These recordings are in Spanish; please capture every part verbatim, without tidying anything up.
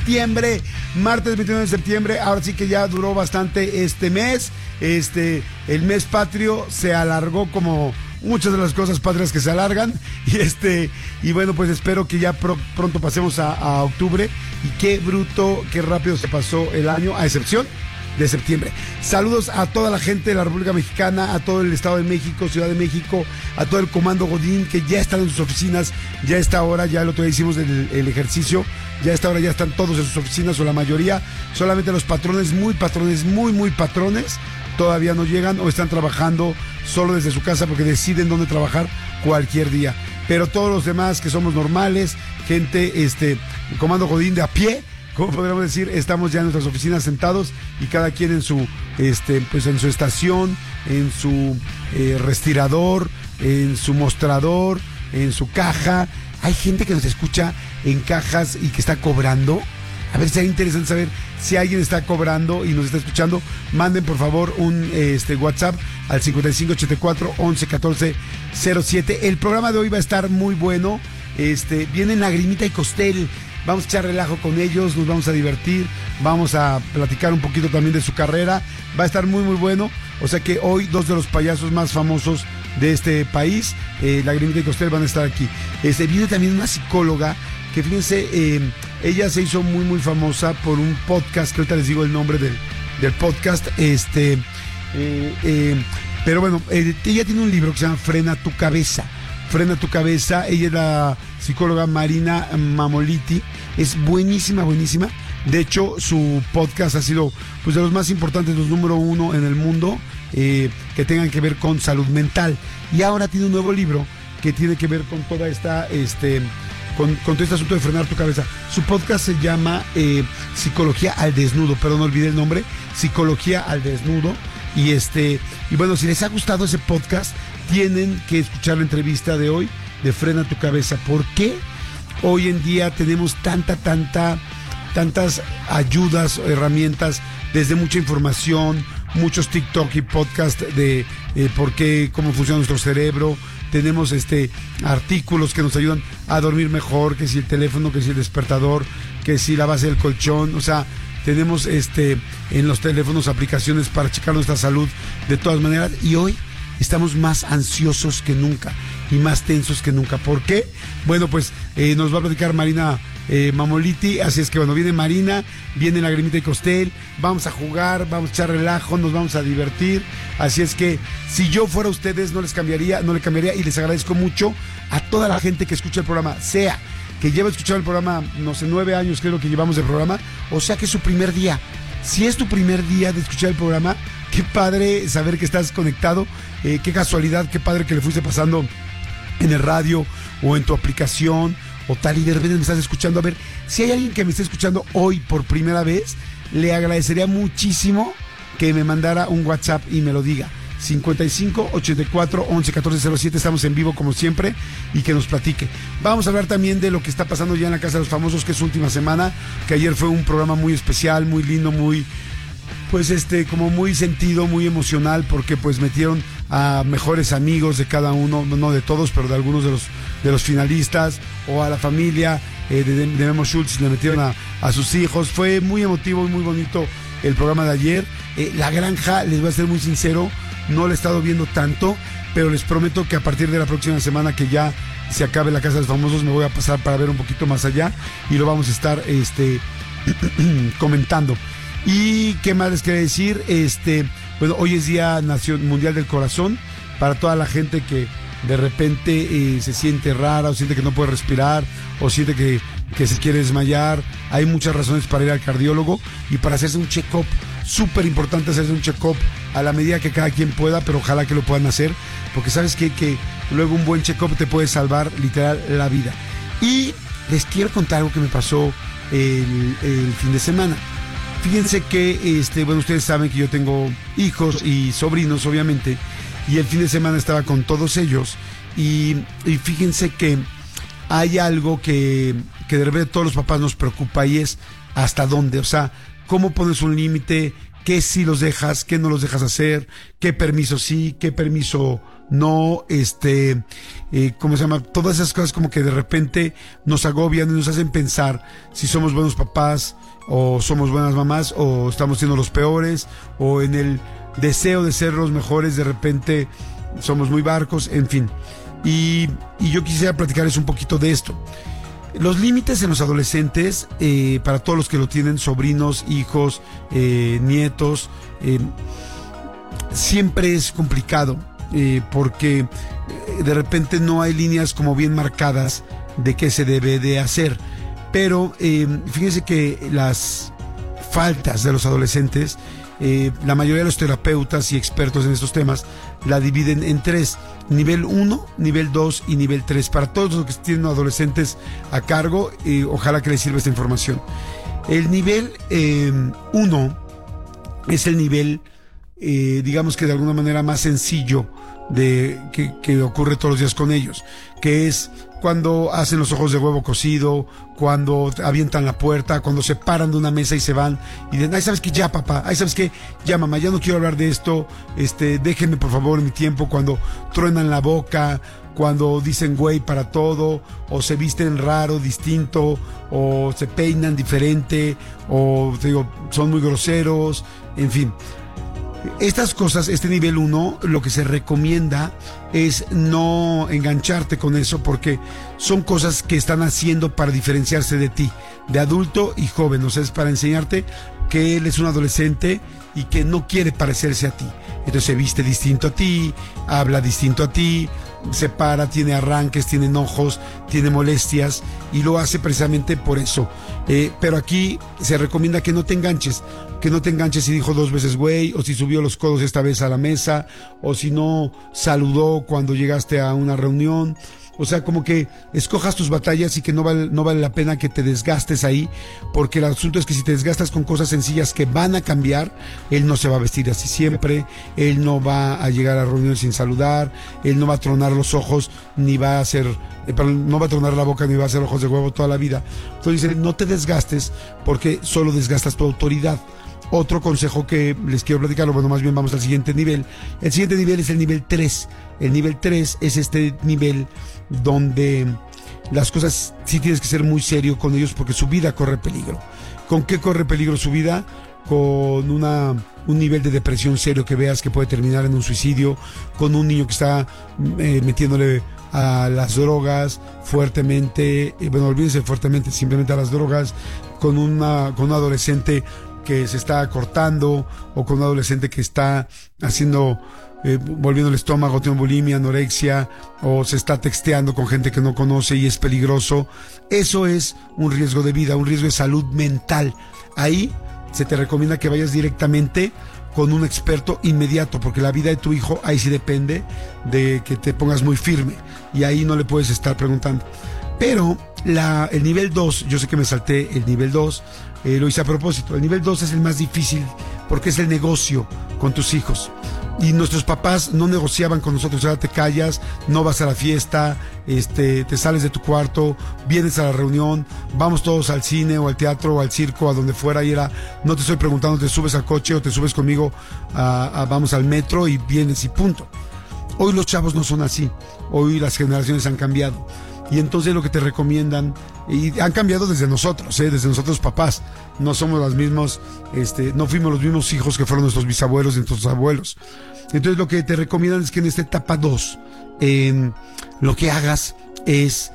septiembre, martes veintinueve de septiembre. Ahora sí que ya duró bastante este mes. Este, el mes patrio se alargó como muchas de las cosas patrias que se alargan. Y este, y bueno, pues espero que ya pro, pronto pasemos a, a octubre. Y qué bruto, qué rápido se pasó el año, a excepción de septiembre. Saludos a toda la gente de la República Mexicana, a todo el Estado de México, Ciudad de México, a todo el Comando Godín que ya están en sus oficinas, ya a esta hora, ya el otro día hicimos el, el ejercicio, ya a esta hora ya están todos en sus oficinas o la mayoría, solamente los patrones, muy patrones, muy muy patrones, todavía no llegan o están trabajando solo desde su casa porque deciden dónde trabajar cualquier día. Pero todos los demás que somos normales, gente, este, Comando Godín de a pie, como podríamos decir, estamos ya en nuestras oficinas sentados y cada quien en su, este, pues en su estación, en su eh, respirador, en su mostrador, en su caja. Hay gente que nos escucha en cajas y que está cobrando. A ver, sería interesante saber si alguien está cobrando y nos está escuchando. Manden por favor un este, WhatsApp al cincuenta y cinco ochenta y cuatro once catorce cero siete. El programa de hoy va a estar muy bueno. Este, vienen Lagrimita y Costel. Vamos a echar relajo con ellos, nos vamos a divertir, vamos a platicar un poquito también de su carrera. Va a estar muy muy bueno. O sea que hoy dos de los payasos más famosos de este país, eh, Lagrimita y Costel, van a estar aquí. Este, viene también una psicóloga que, fíjense, eh, ella se hizo muy muy famosa por un podcast, que ahorita les digo el nombre del, del podcast. Este, eh, eh, pero bueno, eh, ella tiene un libro que se llama Frena tu Cabeza. Frena tu Cabeza. Ella es la psicóloga Marina Mamoliti. Es buenísima, buenísima. De hecho, su podcast ha sido pues de los más importantes, los número uno en el mundo, eh, que tengan que ver con salud mental. Y ahora tiene un nuevo libro que tiene que ver con toda esta, este, con, con todo este asunto de frenar tu cabeza. Su podcast se llama eh, Psicología al Desnudo. Perdón, no olvidé el nombre. Psicología al Desnudo. Y este, y bueno, si les ha gustado ese podcast, tienen que escuchar la entrevista de hoy de Frena tu Cabeza. ¿Por qué hoy en día tenemos tanta, tanta, tantas ayudas, herramientas, desde mucha información, muchos TikTok y podcast de eh, por qué, cómo funciona nuestro cerebro? Tenemos este artículos que nos ayudan a dormir mejor, que si el teléfono, que si el despertador, que si la base del colchón. O sea, tenemos este en los teléfonos aplicaciones para checar nuestra salud de todas maneras. Y hoy estamos más ansiosos que nunca y más tensos que nunca. ¿Por qué? Bueno, pues eh, nos va a platicar Marina eh, Mamoliti. Así es que bueno, viene Marina, viene Lagrimita y Costel. Vamos a jugar, vamos a echar relajo, nos vamos a divertir. Así es que si yo fuera ustedes no les cambiaría, no le cambiaría. Y les agradezco mucho a toda la gente que escucha el programa, sea que lleva escuchando el programa, no sé, nueve años creo que llevamos el programa, o sea que es su primer día. Si es tu primer día de escuchar el programa, qué padre saber que estás conectado, eh, qué casualidad, qué padre que le fuiste pasando en el radio o en tu aplicación o tal, y de repente me estás escuchando. A ver, si hay alguien que me esté escuchando hoy por primera vez, le agradecería muchísimo que me mandara un WhatsApp y me lo diga. cincuenta y cinco ochenta y cuatro once catorce cero siete, estamos en vivo como siempre, y que nos platique. Vamos a hablar también de lo que está pasando ya en la Casa de los Famosos, que es su última semana, que ayer fue un programa muy especial, muy lindo, muy, pues este, como muy sentido, muy emocional, porque pues metieron a mejores amigos de cada uno, no de todos, pero de algunos de los, de los finalistas, o a la familia eh, de, de Memo Schultz, le metieron a, a sus hijos. Fue muy emotivo y muy bonito el programa de ayer. eh, La Granja, les voy a ser muy sincero, no lo he estado viendo tanto, pero les prometo que a partir de la próxima semana que ya se acabe la Casa de los Famosos, me voy a pasar para ver un poquito más allá y lo vamos a estar este, comentando. Y qué más les quería decir, este, bueno, hoy es Día Nación Mundial del Corazón, para toda la gente que de repente eh, se siente rara, o siente que no puede respirar, o siente que, que se quiere desmayar. Hay muchas razones para ir al cardiólogo y para hacerse un check-up. Súper importante hacerse un check-up a la medida que cada quien pueda, pero ojalá que lo puedan hacer, porque sabes que, que luego un buen check-up te puede salvar literal la vida. Y les quiero contar algo que me pasó el, el fin de semana. Fíjense que, este, bueno, ustedes saben que yo tengo hijos y sobrinos, obviamente, y el fin de semana estaba con todos ellos, y, y fíjense que hay algo que, que de repente todos los papás nos preocupa, y es hasta dónde, o sea, cómo pones un límite, qué sí los dejas, qué no los dejas hacer, qué permiso sí, qué permiso no, este, eh, ¿cómo se llama? Todas esas cosas como que de repente nos agobian y nos hacen pensar si somos buenos papás o somos buenas mamás o estamos siendo los peores, o en el deseo de ser los mejores de repente somos muy barcos, en fin. Y, y yo quisiera platicarles un poquito de esto. Los límites en los adolescentes, eh, para todos los que lo tienen, sobrinos, hijos, eh, nietos, eh, siempre es complicado, eh, porque eh, de repente no hay líneas como bien marcadas de qué se debe de hacer. Pero eh, fíjense que las faltas de los adolescentes, eh, la mayoría de los terapeutas y expertos en estos temas la dividen en tres: nivel uno, nivel dos y nivel tres. Para todos los que tienen adolescentes a cargo, eh, ojalá que les sirva esta información. El nivel uno eh, es el nivel, eh, digamos que de alguna manera más sencillo de que, que ocurre todos los días con ellos, que es cuando hacen los ojos de huevo cocido, cuando avientan la puerta, cuando se paran de una mesa y se van y dicen, ay, ¿sabes qué? Ya, papá, ay, ¿sabes qué? Ya, mamá, ya no quiero hablar de esto, este, déjenme por favor mi tiempo. Cuando truenan la boca, cuando dicen güey para todo, o se visten raro, distinto, o se peinan diferente, o te digo, son muy groseros, en fin. Estas cosas, este nivel uno, lo que se recomienda es no engancharte con eso, porque son cosas que están haciendo para diferenciarse de ti, de adulto y joven. O sea, es para enseñarte que él es un adolescente y que no quiere parecerse a ti. Entonces se viste distinto a ti, habla distinto a ti, se para, tiene arranques, tiene enojos, tiene molestias, y lo hace precisamente por eso. Eh, pero aquí se recomienda que no te enganches, que no te enganches si dijo dos veces güey, o si subió los codos esta vez a la mesa, o si no saludó cuando llegaste a una reunión. O sea, como que escojas tus batallas y que no vale, no vale la pena que te desgastes ahí, porque el asunto es que si te desgastas con cosas sencillas que van a cambiar, él no se va a vestir así siempre, él no va a llegar a reuniones sin saludar, él no va a tronar los ojos, ni va a hacer, eh, no va a tronar la boca, ni va a hacer ojos de huevo toda la vida. Entonces dice, no te desgastes, porque solo desgastas tu autoridad. Otro consejo que les quiero platicar, bueno, más bien vamos al siguiente nivel. El siguiente nivel es el nivel tres. El nivel tres es este nivel donde las cosas sí tienes que ser muy serio con ellos, porque su vida corre peligro. ¿Con qué corre peligro su vida? Con una, un nivel de depresión serio que veas que puede terminar en un suicidio, con un niño que está eh, metiéndole a las drogas fuertemente, eh, bueno, olvídense fuertemente, simplemente a las drogas, con, una, con un adolescente que se está cortando, o con un adolescente que está haciendo, eh, volviendo el estómago, tiene bulimia, anorexia, o se está texteando con gente que no conoce y es peligroso. Eso es un riesgo de vida, un riesgo de salud mental. Ahí se te recomienda que vayas directamente con un experto inmediato, porque la vida de tu hijo ahí sí depende de que te pongas muy firme, y ahí no le puedes estar preguntando. Pero la, el nivel dos, yo sé que me salté el nivel dos, eh, lo hice a propósito. El nivel dos es el más difícil, porque es el negocio con tus hijos. Y nuestros papás no negociaban con nosotros, ahora te callas, no vas a la fiesta, este, te sales de tu cuarto, vienes a la reunión, vamos todos al cine o al teatro o al circo, a donde fuera, y era, no te estoy preguntando, te subes al coche o te subes conmigo, a, a, vamos al metro y vienes y punto. Hoy los chavos no son así, hoy las generaciones han cambiado. Y entonces lo que te recomiendan, y han cambiado desde nosotros, ¿eh? desde nosotros papás, no somos los mismos, este, no fuimos los mismos hijos que fueron nuestros bisabuelos y nuestros abuelos. Entonces lo que te recomiendan es que en esta etapa dos, eh, lo que hagas es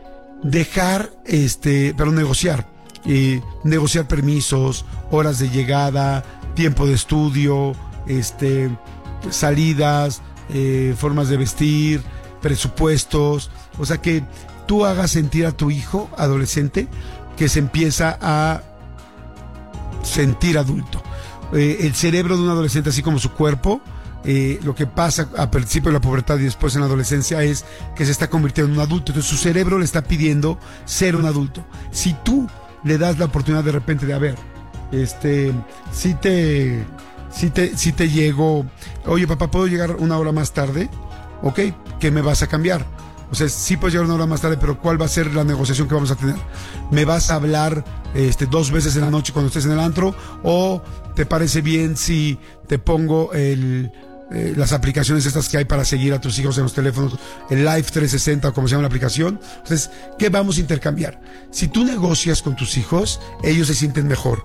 dejar, este, pero negociar, eh, negociar permisos, horas de llegada, tiempo de estudio, este, salidas, eh, formas de vestir, presupuestos. O sea, que tú hagas sentir a tu hijo adolescente que se empieza a sentir adulto. Eh, el cerebro de un adolescente, así como su cuerpo, eh, lo que pasa a principio de la pubertad y después en la adolescencia es que se está convirtiendo en un adulto. Entonces su cerebro le está pidiendo ser un adulto. Si tú le das la oportunidad de repente de, a ver, este, si te, si te, si te llego, oye papá, ¿puedo llegar una hora más tarde? Ok, ¿qué me vas a cambiar? O sea, sí puedes llegar una hora más tarde, pero ¿cuál va a ser la negociación que vamos a tener? ¿Me vas a hablar este, dos veces en la noche cuando estés en el antro? ¿O te parece bien si te pongo el, eh, las aplicaciones estas que hay para seguir a tus hijos en los teléfonos, el Live trescientos sesenta o como se llama la aplicación. Entonces, ¿qué vamos a intercambiar? Si tú negocias con tus hijos, ellos se sienten mejor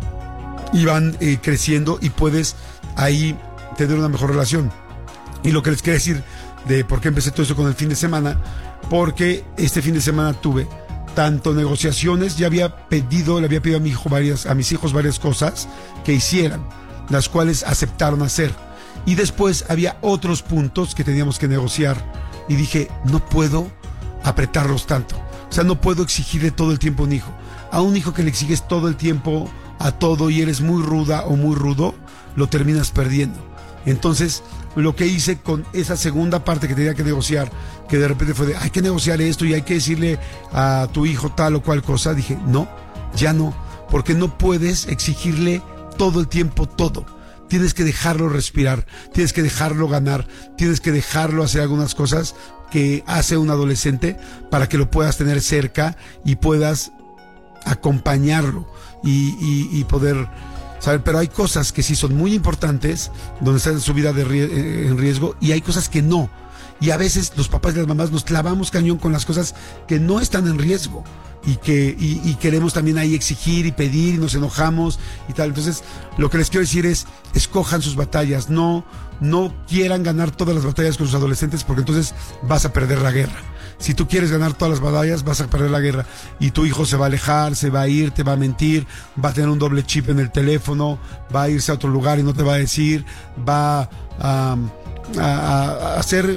y van eh, creciendo y puedes ahí tener una mejor relación. Y lo que les quería decir de por qué empecé todo esto con el fin de semana, porque este fin de semana tuve tanto negociaciones, ya había pedido, le había pedido a mi hijo varias, a mis hijos varias cosas que hicieran, las cuales aceptaron hacer. Y después había otros puntos que teníamos que negociar. Y dije, no puedo apretarlos tanto. O sea, no puedo exigirle todo el tiempo a un hijo. A un hijo que le exiges todo el tiempo a todo y eres muy ruda o muy rudo, lo terminas perdiendo. Entonces, lo que hice con esa segunda parte que tenía que negociar, que de repente fue de, hay que negociar esto y hay que decirle a tu hijo tal o cual cosa, dije, no, ya no, porque no puedes exigirle todo el tiempo todo. Tienes que dejarlo respirar, tienes que dejarlo ganar, tienes que dejarlo hacer algunas cosas que hace un adolescente para que lo puedas tener cerca y puedas acompañarlo y, y, y poder saber. Pero hay cosas que sí son muy importantes, donde está su vida de ries- en riesgo, y hay cosas que no. Y a veces los papás y las mamás nos clavamos cañón con las cosas que no están en riesgo. Y que y, y queremos también ahí exigir y pedir y nos enojamos y tal. Entonces, lo que les quiero decir es, escojan sus batallas, no, no quieran ganar todas las batallas con sus adolescentes, porque entonces vas a perder la guerra. Si tú quieres ganar todas las batallas, vas a perder la guerra. Y tu hijo se va a alejar, se va a ir, te va a mentir, va a tener un doble chip en el teléfono, va a irse a otro lugar y no te va a decir, va a, a, a hacer...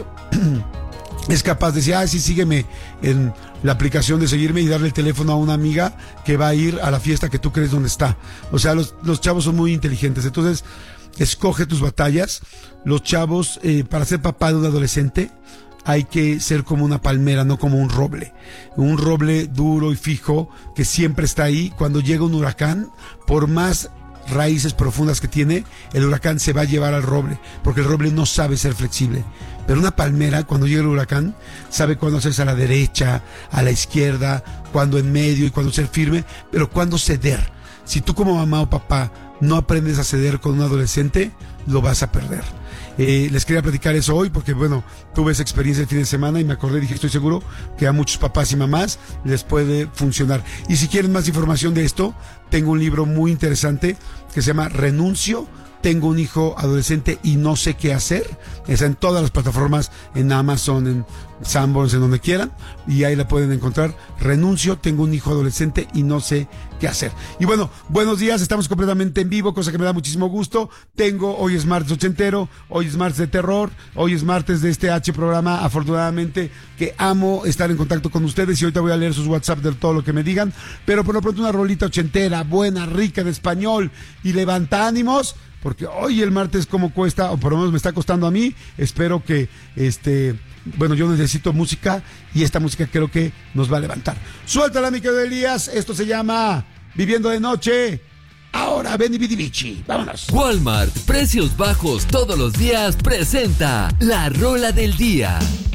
es capaz de decir, ah, sí, sígueme en la aplicación de seguirme y darle el teléfono a una amiga que va a ir a la fiesta que tú crees donde está. O sea, los, los chavos son muy inteligentes. Entonces, escoge tus batallas. Los chavos, eh, para ser papá de un adolescente, hay que ser como una palmera, no como un roble. Un roble duro y fijo que siempre está ahí. Cuando llega un huracán, por más raíces profundas que tiene, el huracán se va a llevar al roble, porque el roble no sabe ser flexible. Pero una palmera, cuando llega el huracán, sabe cuándo hacerse a la derecha, a la izquierda, cuándo en medio y cuándo ser firme, pero cuándo ceder. Si tú como mamá o papá no aprendes a ceder con un adolescente, lo vas a perder. Eh, les quería platicar eso hoy porque, bueno, tuve esa experiencia el fin de semana y me acordé, dije, estoy seguro que a muchos papás y mamás les puede funcionar. Y si quieren más información de esto, tengo un libro muy interesante que se llama Renuncio, tengo un hijo adolescente y no sé qué hacer. Está en todas las plataformas, en Amazon, en Sanborns, en donde quieran, y ahí la pueden encontrar. Renuncio, tengo un hijo adolescente y no sé qué hacer. Y bueno, buenos días, estamos completamente en vivo, cosa que me da muchísimo gusto. Tengo, hoy es martes ochentero, hoy es martes de terror, hoy es martes de este H programa, afortunadamente, que amo estar en contacto con ustedes, y ahorita voy a leer sus WhatsApp de todo lo que me digan, pero por lo pronto una rolita ochentera, buena, rica, de español, y levanta ánimos, porque hoy el martes como cuesta, o por lo menos me está costando a mí. Espero que, este, bueno, yo necesito música y esta música creo que nos va a levantar. Suéltala, mi querido Elías, esto se llama Viviendo de Noche. Ahora, ven y Bidi Bichi, vámonos. Walmart, precios bajos todos los días, presenta la rola del día.